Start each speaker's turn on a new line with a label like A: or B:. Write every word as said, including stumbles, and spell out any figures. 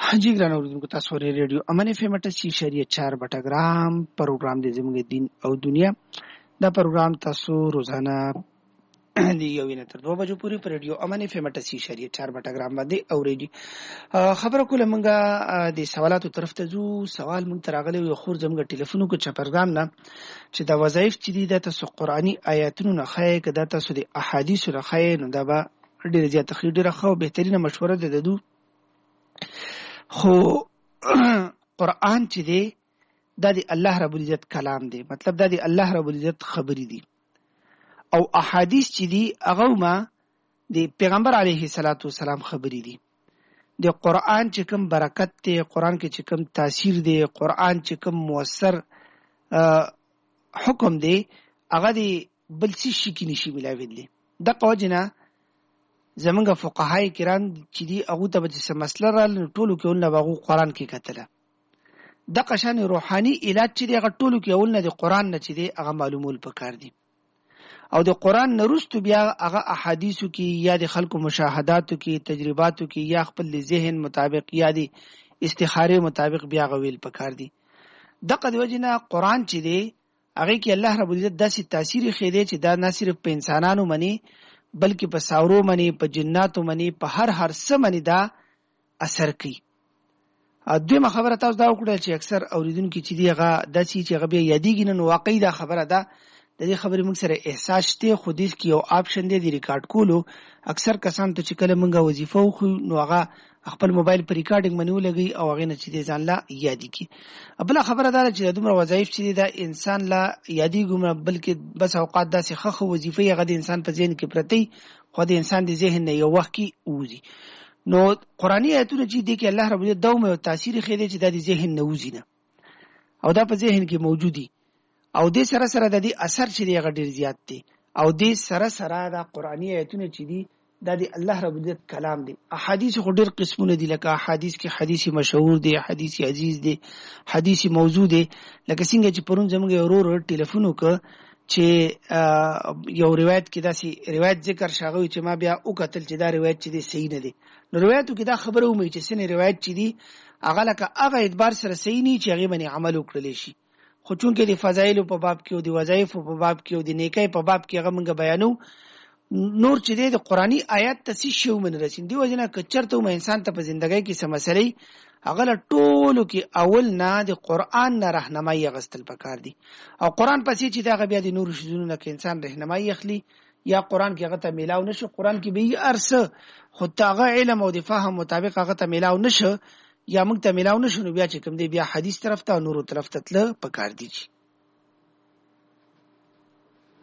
A: जी ګران اوریدونکو تاسو ورې ریډیو امن اف ام اٹھاسی اشاریه چار بټګرام پروګرام دی زموږ دین او دنیا. دا پروګرام تاسو روزانه دی یو نه تر دوه بجو پورې پر ریډیو امن اف ام اٹھاسی اشاریه چار بټګرام باندې اوریدي. خبره کوله مونږه د سوالاتو طرف ته ځو. سوال مونږ تراغلی یو خور زموږ ټلیفونو کو چپرګام نه چې دا وظایف چې دي د تاسو قرآنی آیاتونو نه خای کدا تاسو د احادیثو نه خای نو دا به ډیر زیات خې ډیره خو بهترینه مشوره ده ددو. خو قرآن چې دی دا دی الله رب العزت کلام دی، مطلب دا دی الله رب العزت خبرې دي، او احادیث چې دی هغه ما دی پیغمبر علیه الصلاۃ والسلام خبرې دي. د قرآن چې کوم برکت دی، قرآن کې چې کوم تاثیر دی، قرآن چې کوم موثر حکم دی هغه دی بل څه شي کې نشي ملاویدلی. د قوجنا زمونږ فقهای کرام چې دی هغه ته به څه مسله را ټولو کې ول نه باغو قرآن کې کتله. د قشان روحاني علاج چې دی هغه ټولو کې ول نه د قرآن نه چې دی هغه معلومول پکار دي، او د قرآن نرستو بیا هغه احادیثو کې یا د خلکو مشاهداتو کې تجرباتو کې یا خپل ذهن مطابق یا د استخاره مطابق بیا غویل پکار دي. دغه د وجنه قرآن چې دی هغه کې الله رب العزت داسې تاثیر خېده چې دا نه صرف په انسانانو منی بلکې په ساورو منی، په جناتو منی، په هر هر څه منی دا اثر کوي. دویمه خبره تاسو دا وکړه چې اکثر اوریدونکو چې دی هغه داسې چې هغه بیا یادېږي نن واقعي دا خبره ده. د دې خبرې موږ سره احساس شته، خو دې کې یو آپشن دی د ریکارډ کولو. اکثر کسان ته چې کله موږ وظیفه وخو نو هغه خپل موبایل پر ریکارډینګ منو لګي او هغه نه چې دې ځان لا یاد کی. بل خبره ده چې دومره وظایف چې دا انسان لا یادې ګم بلکې بس اوقات داسې خخ وظیفه هغه د انسان په ذهن کې پرتی، خو د انسان د ذهن نه یو وخت کې وځي. نو قرآنی آیتونه چې دي کې الله رب دې دوم او تاثیر خېده چې د ذهن نه وځي نه او دا په ذهن کې موجودي، او دې سره سره د دې اثر چې دی هغه ډیر زیات دی، او دې سره سره د قرآنی آیتونه چې دي دا دی الله رب العزت کلام دی. احادیث خو ډیر قسمونه دي، لکه احادیث کې حدیث مشهور دی، حدیث عزیز دی، حدیث موضوع دی. لکه څنګه چې پرون زموږ یو ورور ټلیفون وکړ چې یو روایت کې داسې روایت ذکر شاغوي چې ما بیا وکتل چې دا روایت چې دی صحیح نه دی. نو روایتو کې دا خبره ومه چې سن روایت چې دی هغه لکه هغه اعتبار سره صحیح نه چې هغه باندې عمل وکړل شي، خو چون کې د فضایل په باب کې او د وظایف په باب کې او د نیکۍ په باب کې هغه موږ بیانو. نور چې د قرآنی آیات تاسو شو من رسین دی وجنه کچرته مې انسان ته په ژوندۍ کې سمسلې هغه ټولو کې اول نه د قرآن نه راهنمایي غستل پکار دي، او قرآن پسې چې دا بیا د نور شذونو نه کې انسان راهنمایي اخلي یا قرآن کې هغه ته میلاو نشو. قرآن کې به ارسه خو تاغه علم او د فهم مطابق هغه ته میلاو نشو یا موږ ته میلاو نشو، نو بیا چې کوم دی بیا حدیث طرف ته او نورو طرف ته تل پکار دي.